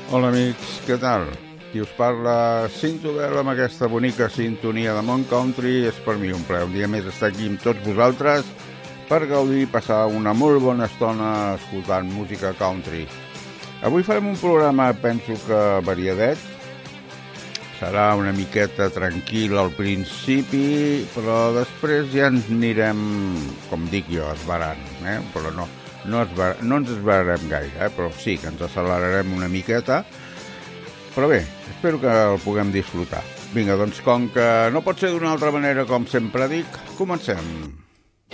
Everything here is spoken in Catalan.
Hola amics, què tal? Qui us parla, Cinto Bell, amb aquesta bonica sintonia de Mont Country. És per mi un plaer un dia més estar aquí amb tots vosaltres per gaudir i passar una molt bona estona escoltant música country. Avui farem un programa, penso que variadet. Serà una miqueta tranquil al principi, però després ja ens anirem, com dic jo, esbarant, però no ens esbararem gaire, però sí que ens acelerarem una miqueta. Però bé, espero que el puguem disfrutar. Vinga, doncs, com que no pot ser d'una altra manera, com sempre dic, comencem.